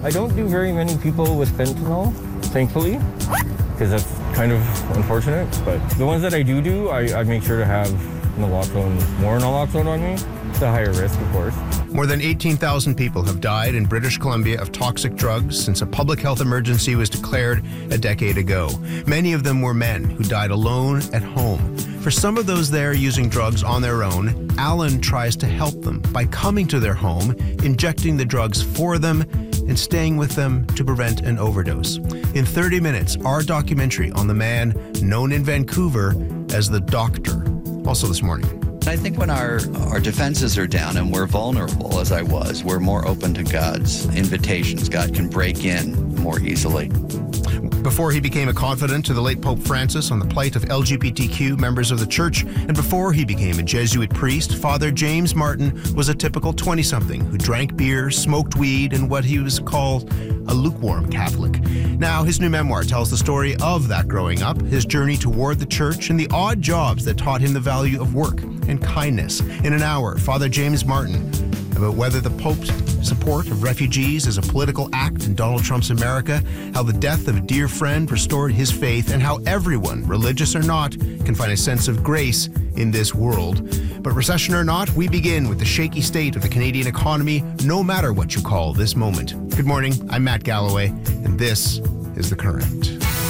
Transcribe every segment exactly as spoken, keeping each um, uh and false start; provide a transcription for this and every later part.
I don't do very many people with fentanyl, thankfully, because that's kind of unfortunate. But the ones that I do do, I, I make sure to have naloxone, more naloxone on me. It's a higher risk, of course. More than eighteen thousand people have died in British Columbia of toxic drugs since a public health emergency was declared a decade ago. Many of them were men who died alone at home. For some of those there using drugs on their own, Alan tries to help them by coming to their home, injecting the drugs for them, and staying with them to prevent an overdose. In thirty minutes, our documentary on the man known in Vancouver as the Doctor. Also this morning. I think when our, our defenses are down and we're vulnerable, as I was, we're more open to God's invitations. God can break in more easily. Before he became a confidant to the late Pope Francis on the plight of L G B T Q members of the church, and before he became a Jesuit priest, Father James Martin was a typical twenty-something who drank beer, smoked weed, and what he was called a lukewarm Catholic. Now, his new memoir tells the story of that growing up, his journey toward the church, and the odd jobs that taught him the value of work and kindness. In an hour, Father James Martin about whether the Pope's support of refugees is a political act in Donald Trump's America, how the death of a dear friend restored his faith, and how everyone, religious or not, can find a sense of grace in this world. But recession or not, we begin with the shaky state of the Canadian economy, no matter what you call this moment. Good morning, I'm Matt Galloway, and this is The Current.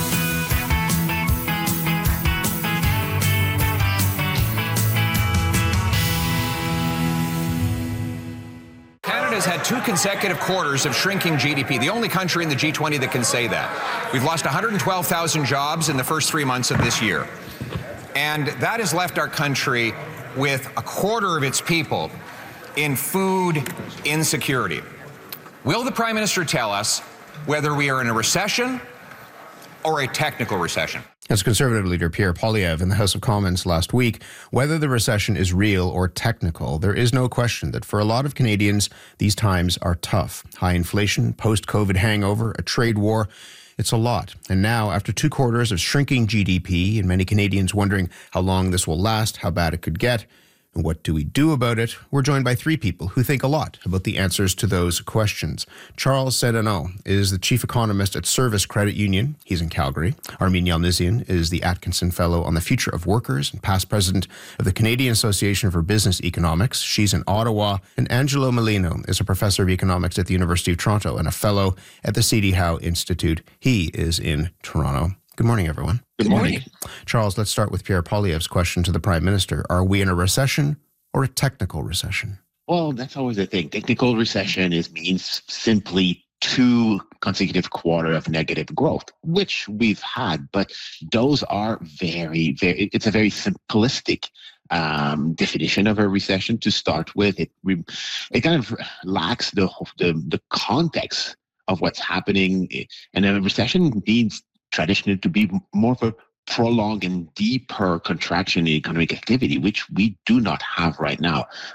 Has had two consecutive quarters of shrinking G D P, the only country in the G twenty that can say that. We've lost one hundred twelve thousand jobs in the first three months of this year. And that has left our country with a quarter of its people in food insecurity. Will the Prime Minister tell us whether we are in a recession or a technical recession? As Conservative leader Pierre Poilievre in the House of Commons last week, whether the recession is real or technical, there is no question that for a lot of Canadians, these times are tough. High inflation, post-COVID hangover, a trade war, it's a lot. And now, after two quarters of shrinking G D P and many Canadians wondering how long this will last, how bad it could get, and what do we do about it, we're joined by three people who think a lot about the answers to those questions. Charles Sedano is the chief economist at Service Credit Union. He's in Calgary. Armin Yalnizyan is the Atkinson Fellow on the Future of Workers and past president of the Canadian Association for Business Economics. She's in Ottawa. And Angelo Molino is a professor of economics at the University of Toronto and a fellow at the C D Howe Institute. He is in Toronto. Good morning, everyone. Good morning. Charles, let's start with Pierre Poilievre's question to the Prime Minister. Are we in a recession or a technical recession? Well, that's always the thing. Technical recession is means simply two consecutive quarter of negative growth, which we've had, but those are very, very, it's a very simplistic um, definition of a recession to start with. It it kind of lacks the the, the context of what's happening, and a recession needs traditionally to be more of a prolonged and deeper contraction in economic activity, which we do not have right now.